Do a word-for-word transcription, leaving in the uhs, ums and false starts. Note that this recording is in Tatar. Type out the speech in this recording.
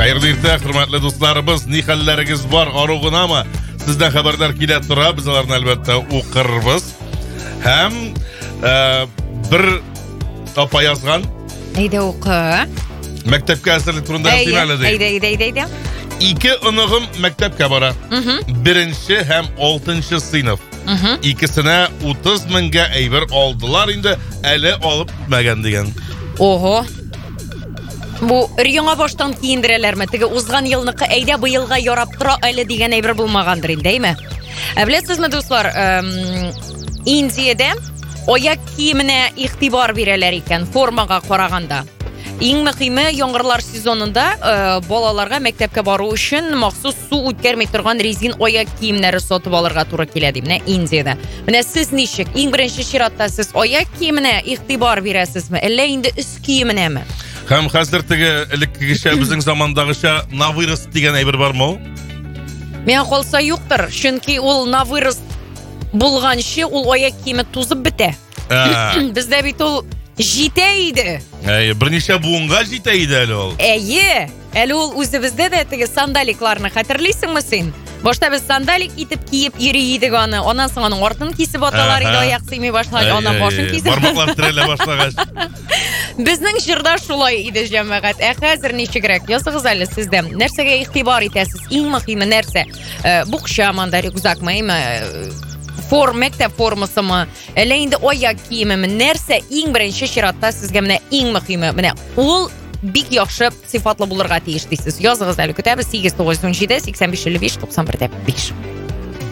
Hayırlı irtihak, hürmetli dostlarımız. Ni halleriniz var, arıgına mı? Sizden haberdar kile tura, biz alarını elbette okuruz. Hem e, bir apa yazgan. Eyde oku. Mektepke asırlık turunda yaptığım Eyde, eyde, eyde, eyde. İki ınığım mektepke bara. Birinci hem altıncı sınıf. İkisine otuz minge eyber aldılar, indi eli alıp gitmegen degen. Oho. Bu riyona baştan kiyindireler mi? Tege uzgan yılnıkı eyde bu yılga yaraptıra eli degen eyber bulmagandır indi, değil mi? Bilesiz mi dostlar, um, Indiyede oyak kiyimine ihtibar vereler iken formaga qaraganda. Иң мөхиме яңгырлар сезонында e, балаларга мәктәпкә бару өчен махсус су үткәрми торган резин аяк киемнәре сатып алырга туры килә ди. Менә Индиядә. Менә сез ничек? Иң беренче чиратта сез аяк киеменә игътибар бирәсезме, әллә инде үз киеменәме? Һәм хәзер теге элеккегечә безнең замандагыча навырыс дигән әйбер бармы ул? Мен калса юктыр, чөнки ул навырыс булганчы ул аяк киеме тузып бетә. Бездә бит ул җитә иде. Әй, берничә буынга җитә иде әле ул. Әйе, әле ул үзебездә дә теге сандаликларны хәтерлисеңме син? Башта без сандалик итеп киеп йөри идек аны, аннан соң аның артын кисеп аталар иде, аяк сыймый башлаган, аннан башын кисеп. Бармаклар терелә башлагач. Безнең җирдә шулай иде җәмәгать. Ә хәзер ничегрәк? Языгыз әле сездә. Нәрсәгә игътибар итәсез? Иң мөһиме нәрсә? Букча манда рюкзакмы, Form, мәктәп формасымы, әле инде аяк киемеме, нәрсә иң беренче чиратта сезгә менә иң мөһиме, менә ул бик яхшы сыйфатлы булырга тиеш дисез. Языгыз әле, көтәбез сигез тугыз унҗиде сиксән биш илле биш туксан бер дә биш.